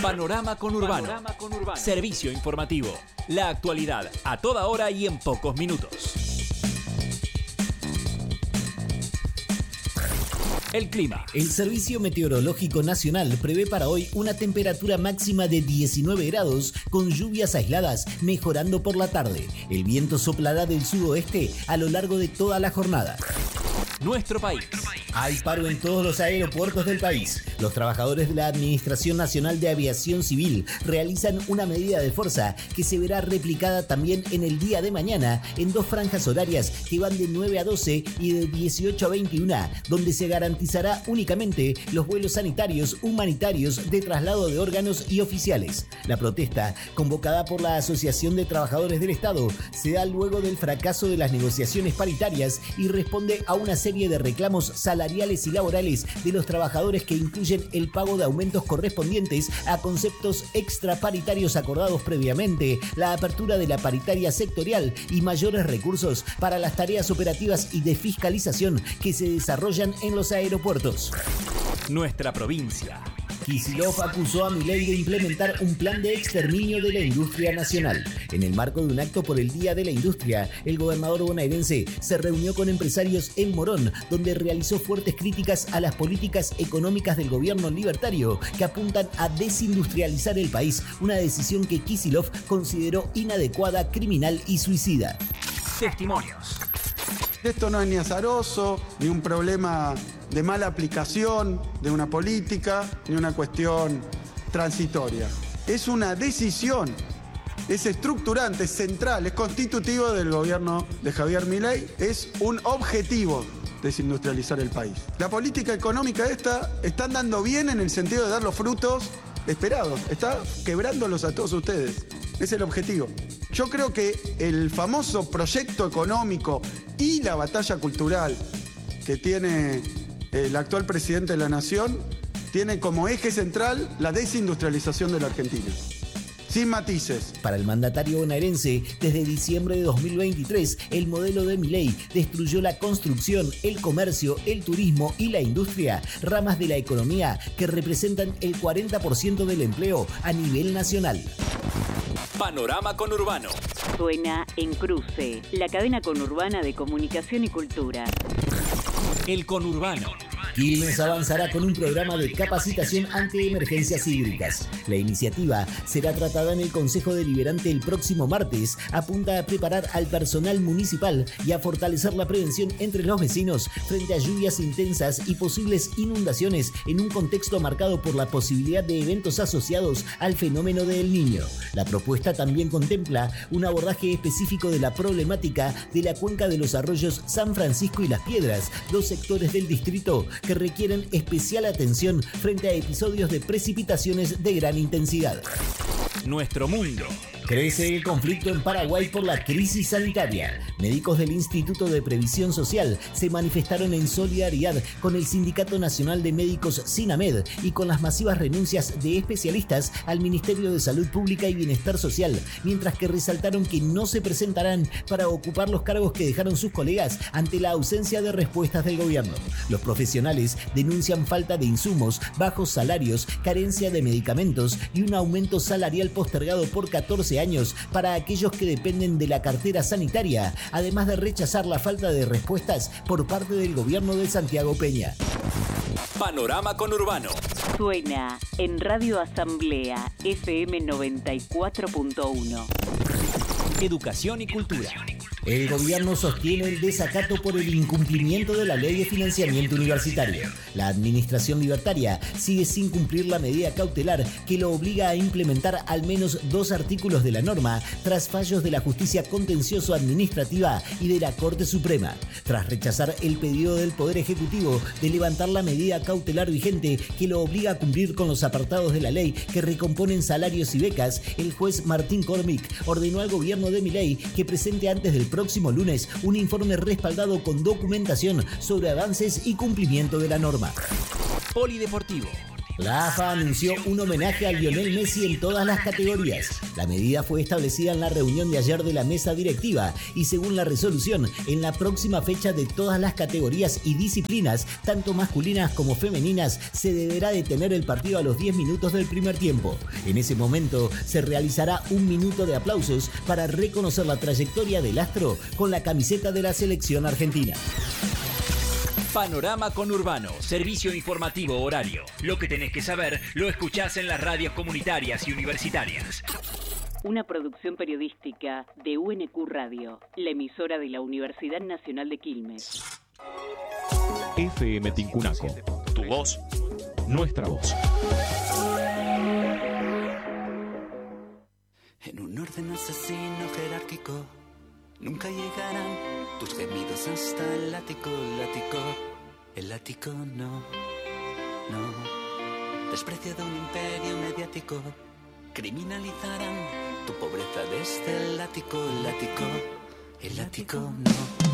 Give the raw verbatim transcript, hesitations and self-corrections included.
Panorama Conurbano. Panorama Conurbano. Servicio informativo. La actualidad a toda hora y en pocos minutos. El clima. El Servicio Meteorológico Nacional prevé para hoy una temperatura máxima de diecinueve grados con lluvias aisladas, mejorando por la tarde. El viento soplará del sudoeste a lo largo de toda la jornada. Nuestro país. Hay paro en todos los aeropuertos del país. Los trabajadores de la Administración Nacional de Aviación Civil realizan una medida de fuerza que se verá replicada también en el día de mañana en dos franjas horarias que van de nueve a doce y de dieciocho a veintiuno, donde se garantizará únicamente los vuelos sanitarios, humanitarios, de traslado de órganos y oficiales. La protesta, convocada por la Asociación de Trabajadores del Estado, se da luego del fracaso de las negociaciones paritarias y responde a una serie de reclamos salariales y laborales de los trabajadores que incluyen el pago de aumentos correspondientes a conceptos extraparitarios acordados previamente, la apertura de la paritaria sectorial y mayores recursos para las tareas operativas y de fiscalización que se desarrollan en los aeropuertos. Nuestra provincia. Kicillof acusó a Milei de implementar un plan de exterminio de la industria nacional. En el marco de un acto por el Día de la Industria, el gobernador bonaerense se reunió con empresarios en Morón, donde realizó fuertes críticas a las políticas económicas del gobierno libertario que apuntan a desindustrializar el país, una decisión que Kicillof consideró inadecuada, criminal y suicida. Testimonios. Esto no es ni azaroso, ni un problema de mala aplicación de una política, ni una cuestión transitoria. Es una decisión, es estructurante, es central, es constitutivo del gobierno de Javier Milei, es un objetivo desindustrializar el país. La política económica esta está andando bien en el sentido de dar los frutos esperados, está quebrándolos a todos ustedes. Es el objetivo. Yo creo que el famoso proyecto económico y la batalla cultural que tiene el actual presidente de la Nación tiene como eje central la desindustrialización de la Argentina. Sin matices. Para el mandatario bonaerense, desde diciembre de dos mil veintitrés, el modelo de Milei destruyó la construcción, el comercio, el turismo y la industria, ramas de la economía que representan el cuarenta por ciento del empleo a nivel nacional. Panorama Conurbano. Suena en Cruce, la cadena conurbana de comunicación y cultura. El Conurbano. Quilmes avanzará con un programa de capacitación ante emergencias hídricas. La iniciativa será tratada en el Consejo Deliberante el próximo martes. Apunta a preparar al personal municipal y a fortalecer la prevención entre los vecinos frente a lluvias intensas y posibles inundaciones en un contexto marcado por la posibilidad de eventos asociados al fenómeno del Niño. La propuesta también contempla un abordaje específico de la problemática de la cuenca de los arroyos San Francisco y Las Piedras, dos sectores del distrito que requieren especial atención frente a episodios de precipitaciones de gran intensidad. Nuestro mundo. Crece el conflicto en Paraguay por la crisis sanitaria. Médicos del Instituto de Previsión Social se manifestaron en solidaridad con el Sindicato Nacional de Médicos SINAMED y con las masivas renuncias de especialistas al Ministerio de Salud Pública y Bienestar Social, mientras que resaltaron que no se presentarán para ocupar los cargos que dejaron sus colegas ante la ausencia de respuestas del gobierno. Los profesionales denuncian falta de insumos, bajos salarios, carencia de medicamentos y un aumento salarial postergado por catorce años para aquellos que dependen de la cartera sanitaria, además de rechazar la falta de respuestas por parte del gobierno de Santiago Peña. Panorama Conurbano. Suena en Radio Asamblea F M noventa y cuatro punto uno. Educación y cultura. El gobierno sostiene el desacato por el incumplimiento de la ley de financiamiento universitario. La administración libertaria sigue sin cumplir la medida cautelar que lo obliga a implementar al menos dos artículos de la norma tras fallos de la Justicia Contencioso Administrativa y de la Corte Suprema. Tras rechazar el pedido del Poder Ejecutivo de levantar la medida cautelar vigente que lo obliga a cumplir con los apartados de la ley que recomponen salarios y becas, el juez Martín Cormick ordenó al gobierno de Milei que presente antes del próximo lunes un informe respaldado con documentación sobre avances y cumplimiento de la norma. Polideportivo. La A F A anunció un homenaje a Lionel Messi en todas las categorías. La medida fue establecida en la reunión de ayer de la mesa directiva y según la resolución, en la próxima fecha de todas las categorías y disciplinas, tanto masculinas como femeninas, se deberá detener el partido a los diez minutos del primer tiempo. En ese momento se realizará un minuto de aplausos para reconocer la trayectoria del astro con la camiseta de la selección argentina. Panorama Conurbano, servicio informativo horario. Lo que tenés que saber lo escuchás en las radios comunitarias y universitarias. Una producción periodística de U N Q Radio, la emisora de la Universidad Nacional de Quilmes. F M Tincunaco, tu voz, nuestra voz. En un orden asesino jerárquico, nunca llegarán tus gemidos hasta el ático, el ático, el ático no, no. Desprecio de un imperio mediático, criminalizarán tu pobreza desde el ático, el ático, el ático no.